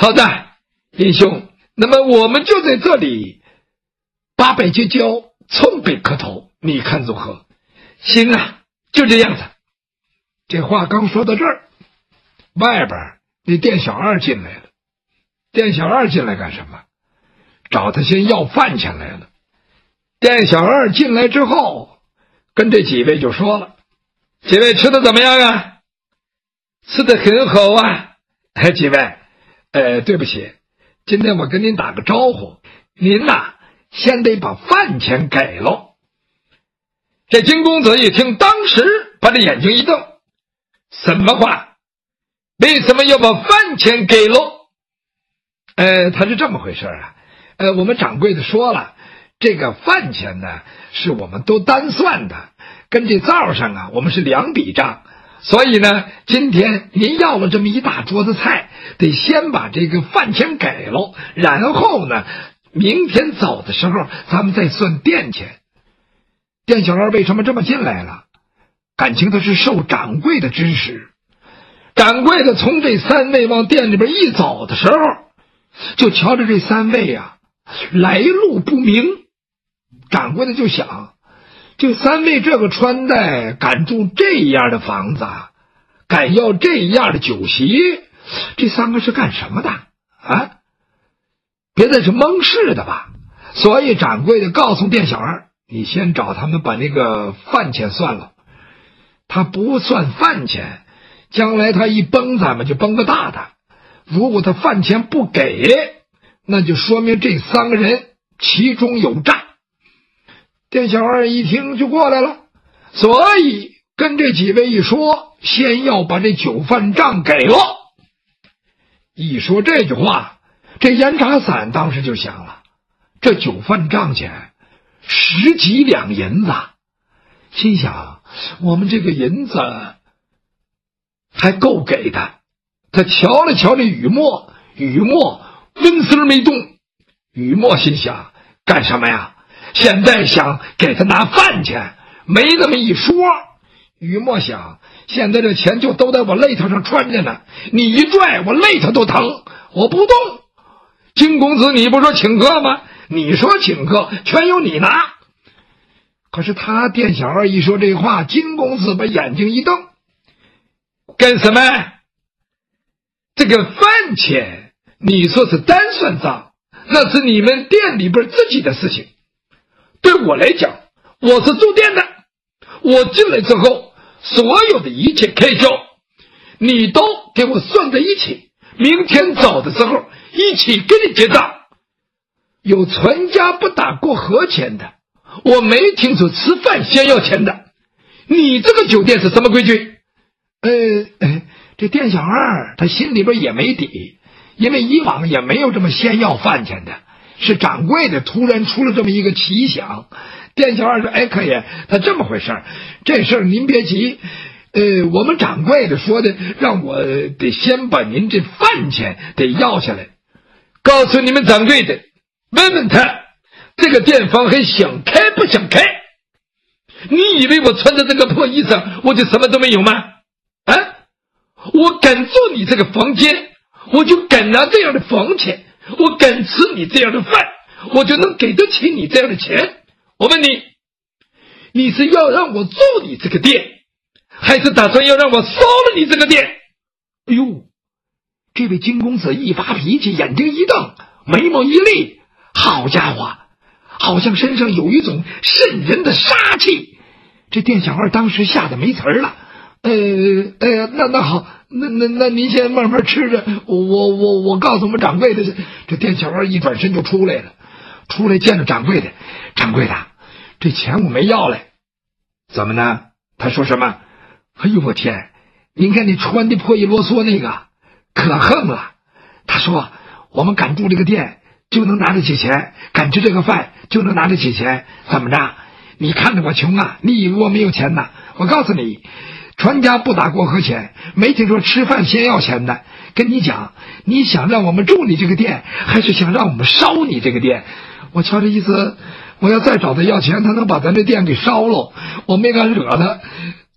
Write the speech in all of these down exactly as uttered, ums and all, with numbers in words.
好的，英兄，那么我们就在这里八拜结交，从北磕头，你看如何？行啊，就这样子。这话刚说到这儿，外边那店小二进来了。店小二进来干什么？找他先要饭钱来了。店小二进来之后，跟这几位就说了：“几位吃的怎么样啊？”“吃的很好啊。”“哎，几位，呃，对不起，今天我跟您打个招呼，您呐，先得把饭钱给了。”这金公子一听，当时把这眼睛一瞪：“什么话？为什么要把饭钱给了？”呃，他是这么回事啊。呃，我们掌柜的说了，这个饭钱呢，是我们都单算的，跟这灶上啊，我们是两笔账。所以呢，今天您要了这么一大桌子菜，得先把这个饭钱给了，然后呢，明天走的时候，咱们再算店钱。店小二为什么这么进来了？感情他是受掌柜的指使。掌柜的从这三位往店里边一走的时候，就瞧着这三位啊，来路不明。掌柜的就想，这三位这个穿戴，敢住这样的房子，敢要这样的酒席，这三个是干什么的啊？别再是蒙事的吧？所以掌柜的告诉店小二，你先找他们把那个饭钱算了。他不算饭钱，将来他一崩，咱们就崩个大的。如果他饭钱不给，那就说明这三个人其中有诈。店小二一听就过来了，所以跟这几位一说，先要把这酒饭账给了。一说这句话，这严茶伞当时就想了，这酒饭账钱十几两银子，心想我们这个银子还够给的。他瞧了瞧这雨墨，雨墨温丝没动。雨墨心想，干什么呀？现在想给他拿饭钱，没那么一说。雨墨想，现在这钱就都在我肋头上穿着呢，你一拽我肋头都疼，我不动。金公子，你不说请客吗？你说请客，全由你拿。可是他店小二一说这话，金公子把眼睛一瞪，干什么？这个饭钱你说是单算账，那是你们店里边自己的事情。对我来讲，我是住店的，我进来之后所有的一切开销你都给我算在一起，明天走的时候一起给你结账。有传家不打过河钱的，我没听说吃饭先要钱的。你这个酒店是什么规矩？呃呃这店小二他心里边也没底，因为以往也没有这么先要饭钱的，是掌柜的突然出了这么一个奇想。店小二说：“哎，可爷，他这么回事，这事儿您别急，呃，我们掌柜的说的，让我得先把您这饭钱得要下来。告诉你们掌柜的，问问他，这个店房还想开不想开？你以为我穿着这个破衣裳，我就什么都没有吗？啊？我敢住你这个房间，我就敢拿这样的房钱，我敢吃你这样的饭，我就能给得起你这样的钱。我问你，你是要让我住你这个店，还是打算要让我烧了你这个店？”哎呦，这位金公子一发脾气，眼睛一瞪，眉毛一立，好家伙，好像身上有一种渗人的杀气。这店小二当时吓得没词儿了。呃呃，那那好，那那那您先慢慢吃着，我我我告诉我们掌柜的。这店小二一转身就出来了，出来见着掌柜的，掌柜的，这钱我没要来。怎么呢？他说什么？哎呦我天，您看你穿的破衣啰嗦那个可横了。他说我们敢住这个店就能拿得起钱，敢吃这个饭就能拿得起钱。怎么着？你看着我穷啊，你以为我没有钱呐？我告诉你，传家不打过河钱，没听说吃饭先要钱的。跟你讲，你想让我们住你这个店，还是想让我们烧你这个店？我瞧这意思，我要再找他要钱，他能把咱这店给烧了。我没敢惹他，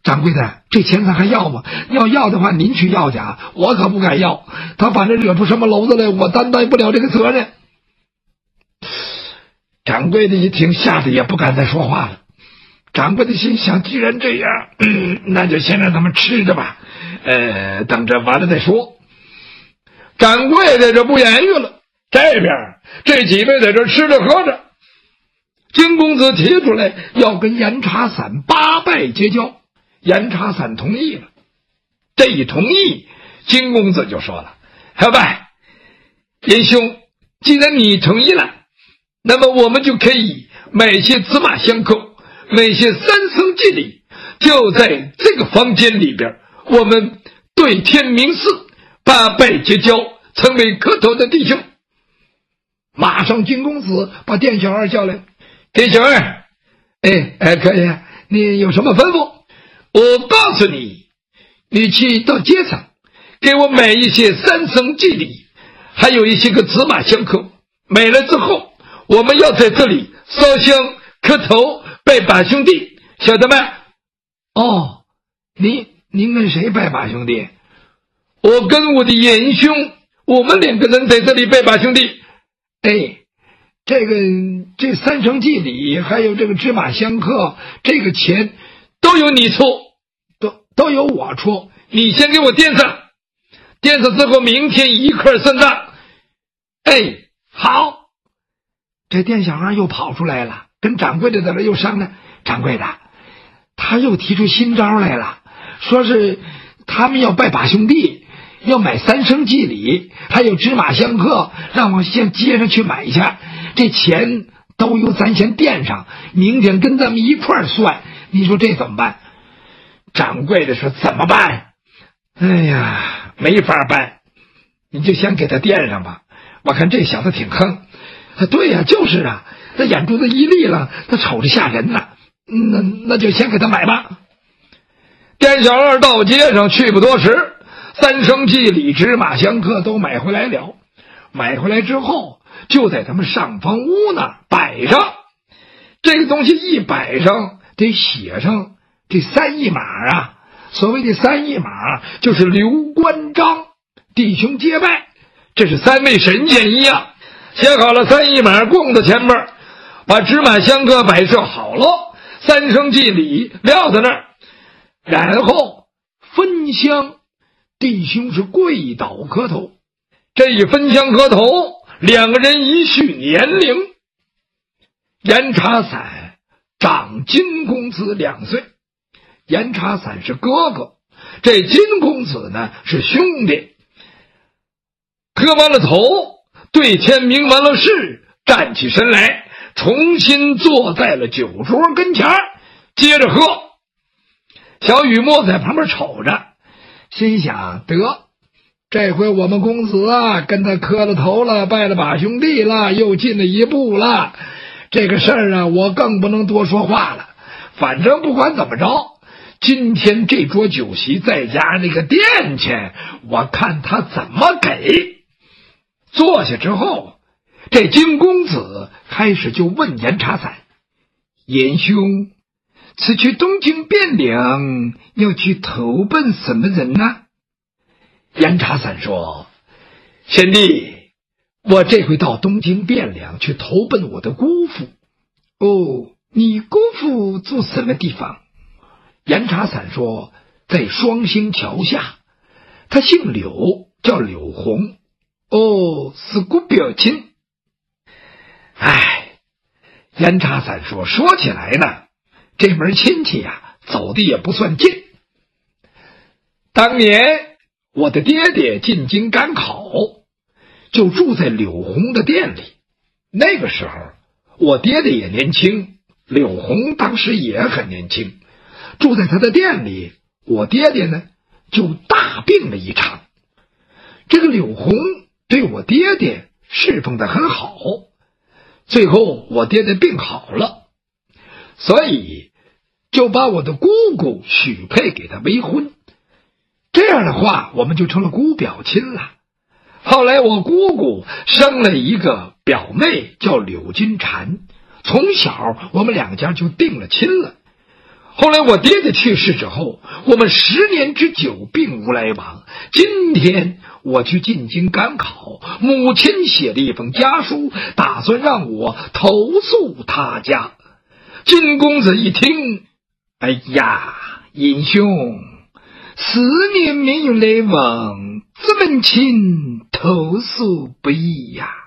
掌柜的，这钱咱还要吗？要要的话，您去要去啊，我可不敢要。他反正惹出什么娄子来，我担待不了这个责任。掌柜的一听，吓得也不敢再说话了。掌柜的心想，既然这样，嗯、那就先让他们吃着吧，呃，等着完了再说。掌柜的这不言语了，这边这几位在这吃着喝着，金公子提出来要跟严茶散八拜结交，严茶散同意了。这一同意，金公子就说了：“好吧，严兄，既然你同意了，那么我们就可以买些紫马香扣，买些三僧祭礼，就在这个房间里边，我们对天明誓，八拜结交，成为磕头的弟兄。”马上金公子把店小二叫来：“店小二，哎哎，可以，你有什么吩咐？我告诉你，你去到街上给我买一些三僧祭礼，还有一些个紫马香扣，买了之后，我们要在这里烧香磕头拜把兄弟，晓得吗？”哦，您您跟谁拜把兄弟？我跟我的严兄，我们两个人在这里拜把兄弟。哎，这个这三生祭礼还有这个芝麻香客，这个钱都由你出，都都由我出。你先给我垫上，垫上之后明天一块算账。哎，好。这店小二又跑出来了，跟掌柜的在那又商量。掌柜的，他又提出新招来了，说是他们要拜把兄弟，要买三生祭礼，还有芝麻香客，让我先街上去买一下，这钱都由咱先垫上，明天跟咱们一块儿算。你说这怎么办？掌柜的说：“怎么办？哎呀，没法办，你就先给他垫上吧。我看这小子挺横。”对呀、啊，就是啊，他眼珠子一立了，他瞅着吓人呢。那那就先给他买吧。店小二到街上去不多时，三生祭礼、芝麻香客都买回来了。买回来之后，就在他们上房屋那儿摆上。这个东西一摆上，得写上这三一码啊。所谓的三一码，就是刘关张弟兄结拜，这是三位神仙一样。写好了三一码，供在前面，把芝麻香客摆设好了，三生祭礼撂在那儿，然后分香，弟兄是跪倒磕头。这一分香磕头，两个人一续年龄。严茶散长金公子两岁，严茶散是哥哥，这金公子呢是兄弟。磕完了头，对天明完了誓，站起身来，重新坐在了酒桌跟前，接着喝。小雨墨在旁边瞅着，心想：得，这回我们公子啊跟他磕了头了，拜了把兄弟了，又进了一步了。这个事儿啊，我更不能多说话了。反正不管怎么着，今天这桌酒席再加那个店钱，我看他怎么给。坐下之后，这金公子开始就问严茶散：“严兄，此去东京汴梁要去投奔什么人呢？”严茶散说：“贤弟，我这回到东京汴梁去投奔我的姑父。”“哦，你姑父住什么地方？”严茶散说：“在双星桥下，他姓柳，叫柳红。”“哦，是姑表亲。”哎，严茶散说：“说起来呢，这门亲戚呀、啊，走的也不算近。当年我的爹爹进京赶考，就住在柳红的店里。那个时候，我爹爹也年轻，柳红当时也很年轻。住在他的店里，我爹爹呢就大病了一场。这个柳红对我爹爹侍奉得很好，最后我爹爹病好了，所以就把我的姑姑许配给他为婚。这样的话，我们就成了姑表亲了。后来我姑姑生了一个表妹，叫柳金蝉，从小我们两家就定了亲了。 后来我爹爹去世之后，我们十年之久并无来往。今天我去进京赶考，母亲写了一封家书，打算让我投诉他家。金公子一听，哎呀，英兄，十年没有来往，这门亲投诉不易呀。